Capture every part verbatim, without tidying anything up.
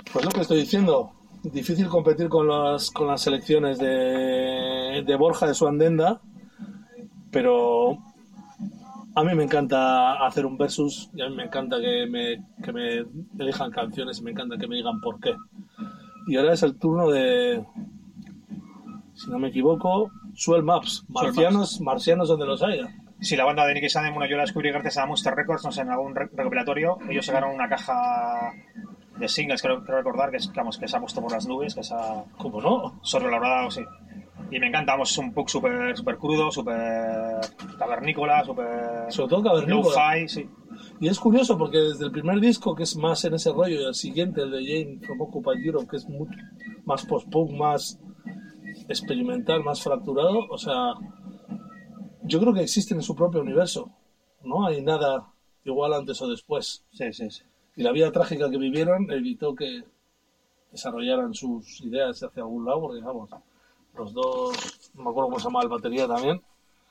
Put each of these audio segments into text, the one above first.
Pues lo que estoy diciendo, difícil competir con las con las selecciones de, de Borja de Suandenda, pero a mí me encanta hacer un versus y a mí me encanta que me, que me elijan canciones y me encanta que me digan por qué. Y ahora es el turno de, si no me equivoco, Swell Maps, marcianos, marcianos donde los haya. Sí, la banda de Nicky Sandem, bueno, yo la descubrí gracias a Monster Records, no sé, en algún recopilatorio. Ellos sacaron una caja de singles, creo, creo recordar, que, es, vamos, que se ha puesto por las nubes, que se ha... ¿Cómo no? Sobrevalorado, sí. Y me encanta, vamos, es un punk súper super crudo, súper cavernícola, súper... Sobre todo cavernícola. Lo-fi, sí. Y es curioso porque desde el primer disco, que es más en ese rollo, y el siguiente, el de Jane from Occupied Europe, que es mucho más post-punk, más experimental, más fracturado, o sea, yo creo que existen en su propio universo. No hay nada igual antes o después. Sí, sí, sí. Y la vida trágica que vivieron evitó que desarrollaran sus ideas hacia algún lado, porque vamos, los dos, no me acuerdo cómo se llama el batería también,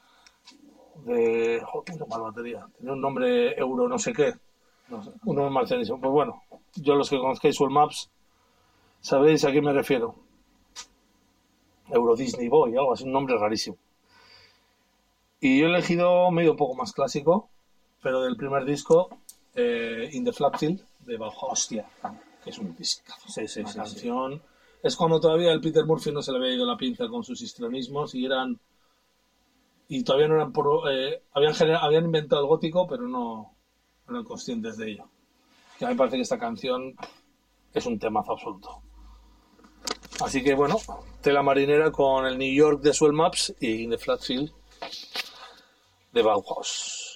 de, joder, ¿cómo se llama la batería? Tenía un nombre euro no sé qué, no sé, un nombre marcianísimo. Pues bueno, yo los que conozcáis Swell Maps sabréis a quién me refiero. Euro Disney Boy, algo así, un nombre rarísimo. Y yo he elegido medio un poco más clásico, pero del primer disco, eh, In the Flapfield, de Bauhaus. Hostia. Que es un discazo. Sí, sí, Una sí, canción. Sí. Es cuando todavía el Peter Murphy no se le había ido la pinza con sus histrionismos y eran. Y todavía no eran. Por, eh, habían, gener- habían inventado el gótico, pero no, no eran conscientes de ello. Y a mí me parece que esta canción es un temazo absoluto. Así que bueno, tela marinera con el New York de Swell Maps y In the Flatfield de Bauhaus.